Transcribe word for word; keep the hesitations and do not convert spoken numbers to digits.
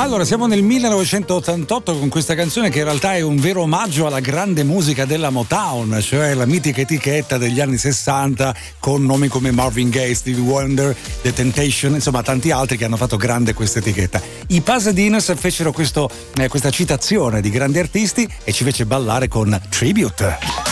Allora, siamo nel millenovecentottantotto con questa canzone che in realtà è un vero omaggio alla grande musica della Motown, cioè la mitica etichetta degli anni sessanta con nomi come Marvin Gaye, Stevie Wonder, The Temptation, insomma tanti altri che hanno fatto grande questa etichetta. I Pasadenas fecero questo, eh, questa citazione di grandi artisti e ci fece ballare con Tribute.